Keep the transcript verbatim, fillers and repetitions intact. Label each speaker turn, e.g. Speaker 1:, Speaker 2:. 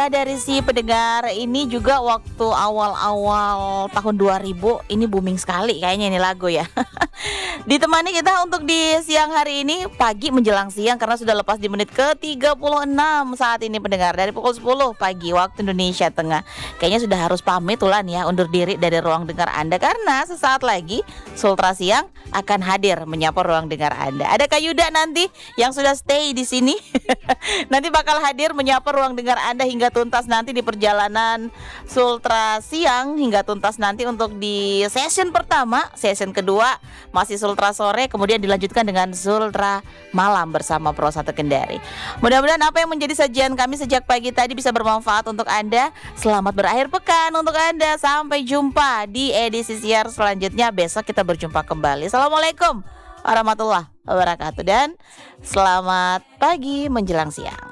Speaker 1: ya dari si pendengar ini juga waktu awal-awal tahun dua ribu ini booming sekali kayaknya ini lagu ya. Ditemani kita untuk di siang hari ini pagi menjelang siang karena sudah lepas di menit ke tiga puluh enam saat ini pendengar dari pukul sepuluh pagi waktu Indonesia Tengah. Kayaknya sudah harus pamit ulan ya undur diri dari ruang dengar Anda karena sesaat lagi Sultra Siang akan hadir menyapa ruang dengar Anda. Ada Kak Yuda nanti yang sudah stay di sini. Nanti bakal hadir menyapa ruang dengar Anda hingga tuntas nanti di perjalanan Sultra Siang hingga tuntas nanti untuk di session pertama, session kedua masih Sultra Sore, kemudian dilanjutkan dengan Sultra Malam bersama Pro satu Kendari. Mudah-mudahan apa yang menjadi sajian kami sejak pagi tadi bisa bermanfaat untuk Anda. Selamat berakhir pekan untuk Anda. Sampai jumpa di edisi siar selanjutnya. Besok kita berjumpa kembali. Assalamualaikum warahmatullahi wabarakatuh dan selamat pagi menjelang siang.